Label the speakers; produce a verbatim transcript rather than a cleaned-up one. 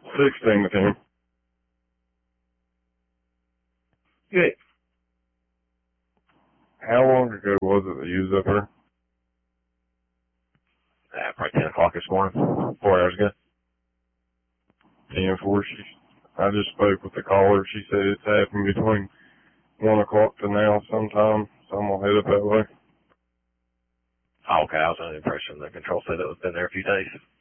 Speaker 1: Sixteen with him.
Speaker 2: Good.
Speaker 1: How long ago was it that you was up there?
Speaker 2: Uh, probably ten o'clock this morning. Four hours ago.
Speaker 1: Ten four. She, I just spoke with the caller. She said it's happened between one o'clock to now sometime, so I'm gonna head up that way.
Speaker 2: Oh, okay. I was under the impression the control said it was been there a few days.